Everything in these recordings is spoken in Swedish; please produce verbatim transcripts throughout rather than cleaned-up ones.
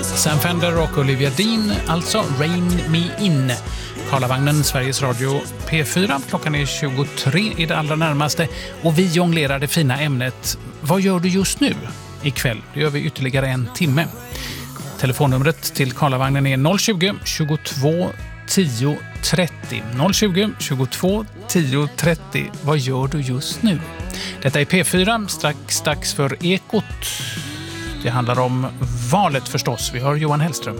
Sam Fender och Olivia Dean, alltså Rain Me In. Karlavagnen, Sveriges Radio P fyra. Klockan är tjugotre i det allra närmaste och vi jonglerar det fina ämnet. Vad gör du just nu? Ikväll, det gör vi ytterligare en timme. Telefonnumret till Karlavagnen är noll tjugo, tjugotvå, tio, trettio. noll tjugo, tjugotvå, tio, trettio. Vad gör du just nu? Detta är P fyra, strax dags för Ekot. Det handlar om valet förstås. Vi har Johan Hellström.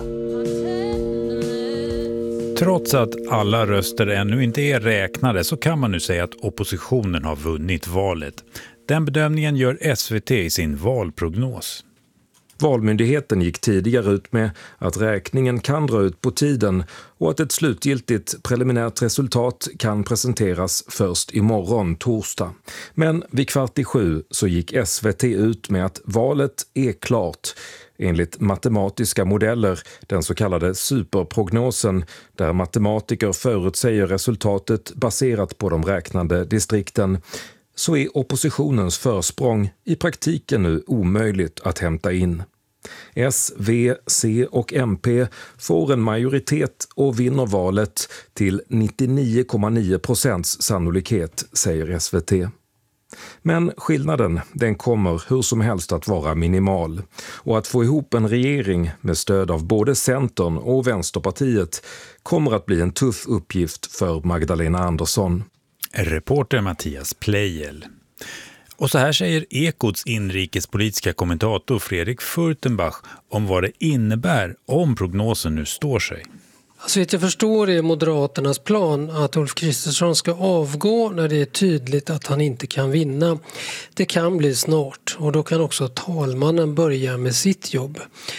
Trots att alla röster ännu inte är räknade så kan man nu säga att oppositionen har vunnit valet. Den bedömningen gör S V T i sin valprognos. Valmyndigheten gick tidigare ut med att räkningen kan dra ut på tiden och att ett slutgiltigt preliminärt resultat kan presenteras först imorgon torsdag. Men vid kvart i sju så gick S V T ut med att valet är klart. Enligt matematiska modeller, den så kallade superprognosen, där matematiker förutsäger resultatet baserat på de räknade distrikten, så är oppositionens försprång i praktiken nu omöjligt att hämta in. S, V, C och M P får en majoritet och vinner valet till nittionio komma nio procents sannolikhet, säger S V T. Men skillnaden, den kommer hur som helst att vara minimal. Och att få ihop en regering med stöd av både Centern och Vänsterpartiet kommer att bli en tuff uppgift för Magdalena Andersson. Reporter Mattias Pleijel. Och så här säger Ekots inrikespolitiska kommentator Fredrik Furtenbach om vad det innebär om prognosen nu står sig. Så vitt jag förstår är Moderaternas plan att Ulf Kristersson ska avgå när det är tydligt att han inte kan vinna. Det kan bli snart och då kan också talmannen börja med sitt jobb.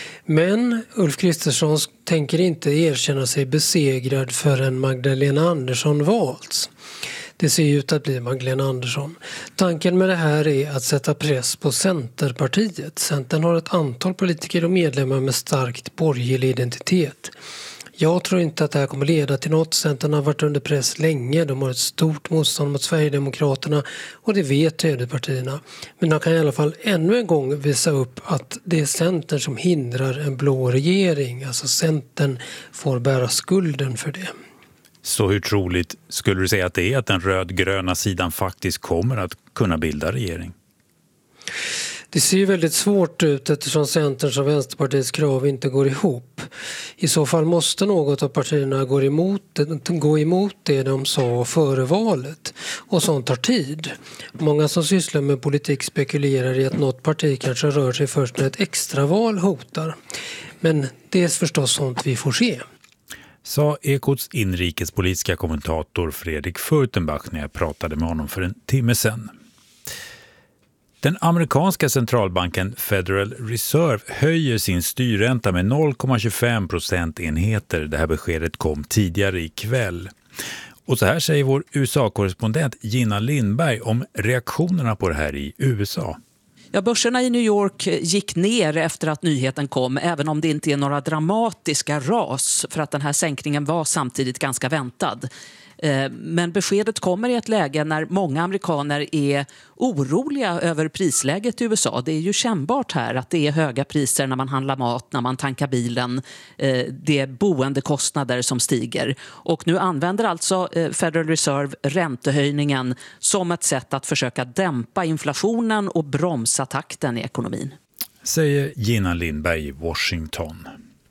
Men Ulf Kristersson tänker inte erkänna sig besegrad förrän Magdalena Andersson valts. Det ser ut att bli Magdalena Andersson. Tanken med det här är att sätta press på Centerpartiet. Centern har ett antal politiker och medlemmar med starkt borgerlig identitet. Jag tror inte att det här kommer leda till något. Centern har varit under press länge. De har ett stort motstånd mot Sverigedemokraterna och det vet högerpartierna. Men de kan i alla fall ännu en gång visa upp att det är Centern som hindrar en blå regering. Alltså Centern får bära skulden för det. Så hur troligt skulle du säga att det är att den rödgröna sidan faktiskt kommer att kunna bilda regering? Det ser ju väldigt svårt ut eftersom Centerns och Vänsterpartiets krav inte går ihop. I så fall måste något av partierna gå emot, gå emot det de sa före valet. Och sånt tar tid. Många som sysslar med politik spekulerar i att något parti kanske rör sig först när ett extraval hotar. Men det är förstås sånt vi får se. Sa Ekots inrikespolitiska kommentator Fredrik Furtenbach när jag pratade med honom för en timme sedan. Den amerikanska centralbanken Federal Reserve höjer sin styrränta med noll komma tjugofem procentenheter. Det här beskedet kom tidigare ikväll. Och så här säger vår U S A-korrespondent Gina Lindberg om reaktionerna på det här i U S A. Ja, börserna i New York gick ner efter att nyheten kom, även om det inte är några dramatiska ras, för att den här sänkningen var samtidigt ganska väntad. Men beskedet kommer i ett läge när många amerikaner är oroliga över prisläget i U S A. Det är ju kännbart här att det är höga priser när man handlar mat, när man tankar bilen. Det är boendekostnader som stiger. Och nu använder alltså Federal Reserve räntehöjningen som ett sätt att försöka dämpa inflationen och bromsa takten i ekonomin. Säger Gina Lindberg i Washington.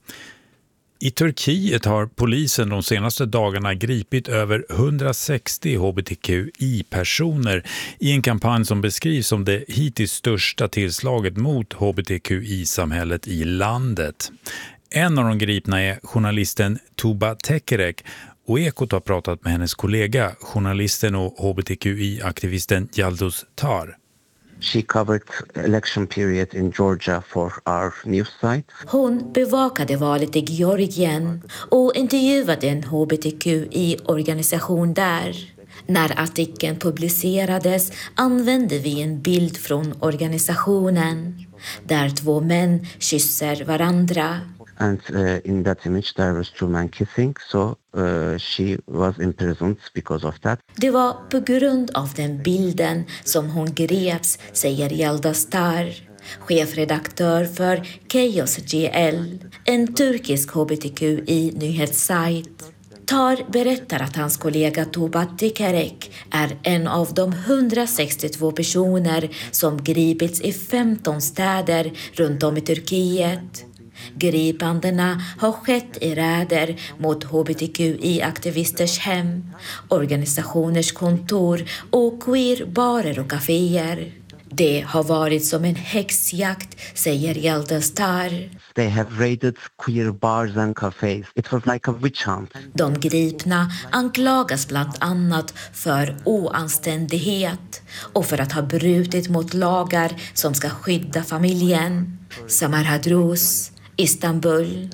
I Turkiet har polisen de senaste dagarna gripit över hundrasextio hbtqi-personer i en kampanj som beskrivs som det hittills största tillslaget mot hbtqi-samhället i landet. En av de gripna är journalisten Tuba Tekerek och Ekot har pratat med hennes kollega, journalisten och hbtqi-aktivisten Yalduz Tar. She covered election period in Georgia for our news site. Hon bevakade valet i Georgien och intervjuade en hbtqi-organisation där. När artikeln publicerades använde vi en bild från organisationen där två män kysser varandra. And uh, in that image there was two men kissing, so uh, she was imprisoned because of that. Det var på grund av den bilden som hon greps, säger Yalduz Tar. chefredaktör för Chaos G L, en turkisk H B T Q I-nyhetssajt. Tar berättar att hans kollega Tubat Dikerek är en av de hundrasextiotvå personer som gripits i femton städer runt om i Turkiet. Gripandena har skett i räder mot H B T Q I-aktivisters hem, organisationers kontor och queerbarer och kaféer. Det har varit som en häxjakt, säger Yelda Star. They have raided queer bars and cafes. It was like a witch hunt. De gripna anklagas bland annat för oanständighet och för att ha brutit mot lagar som ska skydda familjen. Samar Hadrous, Istanbul.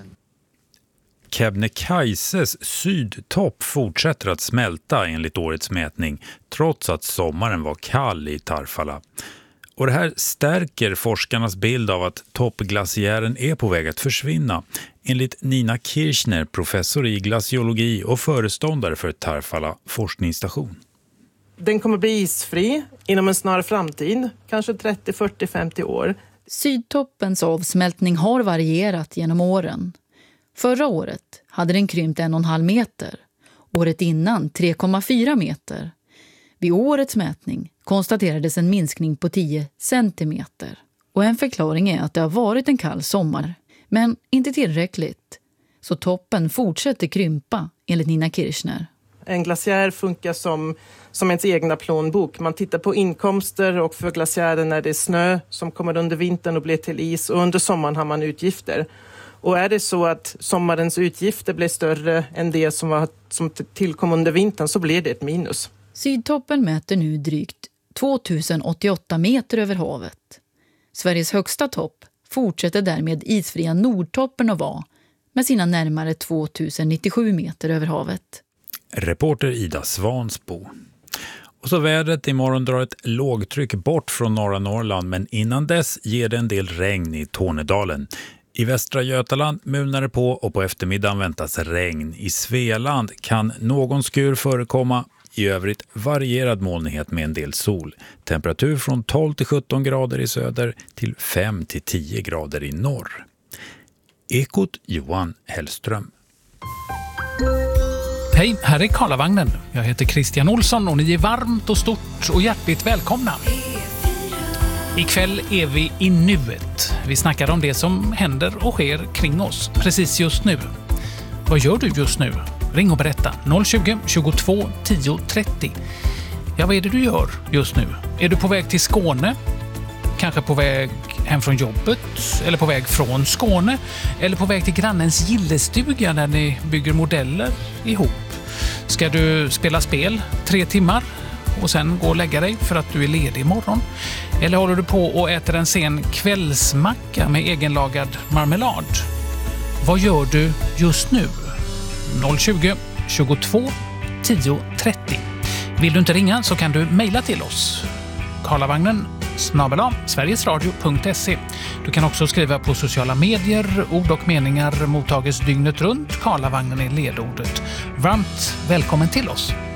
Kebnekaises sydtopp fortsätter att smälta enligt årets mätning trots att sommaren var kall i Tarfala. Och det här stärker forskarnas bild av att toppglaciären är på väg att försvinna. Enligt Nina Kirchner, professor i glaciologi och föreståndare för Tarfala forskningsstation. Den kommer bli isfri inom en snar framtid, kanske trettio, fyrtio, femtio år. Sydtoppens avsmältning har varierat genom åren. Förra året hade den krympt en och en halv meter. Året innan tre komma fyra meter. Vid årets mätning konstaterades en minskning på tio centimeter. Och en förklaring är att det har varit en kall sommar. Men inte tillräckligt. Så toppen fortsätter krympa enligt Nina Kirchner. En glaciär funkar som, som ens egna plånbok. Man tittar på inkomster och för glaciären när det är snö som kommer under vintern och blir till is. Och under sommaren har man utgifter. Och är det så att sommarens utgifter blir större än det som, var, som tillkom under vintern så blir det ett minus. Sydtoppen mäter nu drygt tvåtusen åttioåtta meter över havet. Sveriges högsta topp fortsätter därmed isfria Nordtoppen att vara med sina närmare tvåtusen nittiosju meter över havet. Reporter Ida Svansbo. Och så vädret, imorgon drar ett lågtryck bort från norra Norrland, men innan dess ger det en del regn i Tornedalen. I västra Götaland mulnar det på och på eftermiddagen väntas regn. I Svealand kan någon skur förekomma. I övrigt varierad molnighet med en del sol. Temperatur från tolv till sjutton grader i söder till fem till tio grader i norr. Ekot Johan Hellström. Hej, här är Karlavagnen. Jag heter Christian Olsson och ni är varmt och stort och hjärtligt välkomna. Ikväll är vi i nuet. Vi snackar om det som händer och sker kring oss precis just nu. Vad gör du just nu? Ring och berätta. noll tjugo, tjugotvå, tio, trettio. Ja, vad är det du gör just nu? Är du på väg till Skåne? Kanske på väg hem från jobbet? Eller på väg från Skåne? Eller på väg till grannens gillestuga där ni bygger modeller ihop? Ska du spela spel tre timmar och sen gå och lägga dig för att du är ledig imorgon? Eller håller du på och äter en sen kvällsmacka med egenlagad marmelad? Vad gör du just nu? noll tjugo, tjugotvå, tio, trettio. Vill du inte ringa så kan du mejla till oss. Karlavagnen snabel-a sverigesradio punkt se. Du kan också skriva på sociala medier. Ord och meningar mottages dygnet runt. Karlavagnen är ledordet. Varmt välkommen till oss.